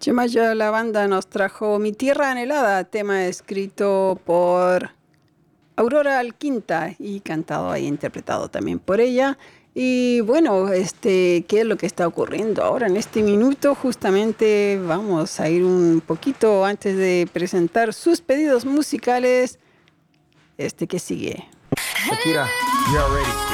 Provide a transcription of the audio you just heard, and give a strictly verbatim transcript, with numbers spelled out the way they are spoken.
Chimaya, la banda nos trajo Mi Tierra Anhelada, tema escrito por Aurora Alquinta y cantado e interpretado también por ella. Y bueno, este, ¿qué es lo que está ocurriendo ahora en este minuto? Justamente vamos a ir un poquito antes de presentar sus pedidos musicales. Este que sigue. Shakira, you're ready.